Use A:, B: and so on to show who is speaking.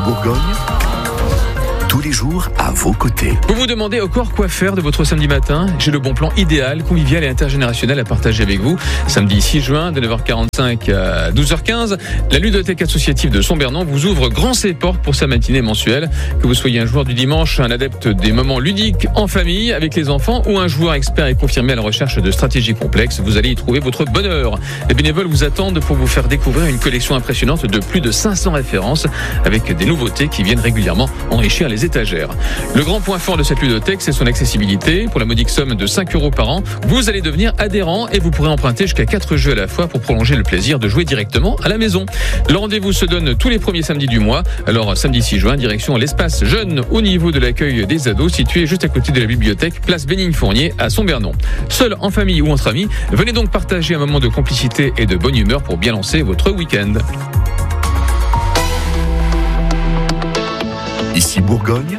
A: Bourgogne, tous les jours à vos côtés.
B: Vous vous demandez encore quoi faire de votre samedi matin? J'ai le bon plan idéal, convivial et intergénérationnel à partager avec vous. Samedi 6 juin, de 9h45 à 12h15, la ludothèque associative de Sombernon vous ouvre grand ses portes pour sa matinée mensuelle. Que vous soyez un joueur du dimanche, un adepte des moments ludiques en famille avec les enfants ou un joueur expert et confirmé à la recherche de stratégies complexes, vous allez y trouver votre bonheur. Les bénévoles vous attendent pour vous faire découvrir une collection impressionnante de plus de 500 références avec des nouveautés qui viennent régulièrement enrichir les étagères. Le grand point fort de cette ludothèque, c'est son accessibilité. Pour la modique somme de 5 € par an, vous allez devenir adhérent et vous pourrez emprunter jusqu'à 4 jeux à la fois pour prolonger le plaisir de jouer directement à la maison. Le rendez-vous se donne tous les premiers samedis du mois. Alors samedi 6 juin, direction l'espace jeune au niveau de l'accueil des ados, situé juste à côté de la bibliothèque, place Bénigne-Fournier à Sombernon. Seul, en famille ou entre amis, venez donc partager un moment de complicité et de bonne humeur pour bien lancer votre week-end.
A: Ici Bourgogne,